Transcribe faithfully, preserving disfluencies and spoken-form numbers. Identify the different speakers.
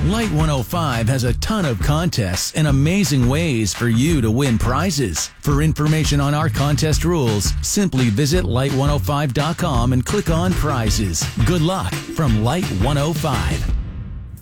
Speaker 1: Light one oh five has a ton of contests and amazing ways for you to win prizes. For information on our contest rules, simply visit light one oh five dot com and click on prizes. Good luck from Light one oh five.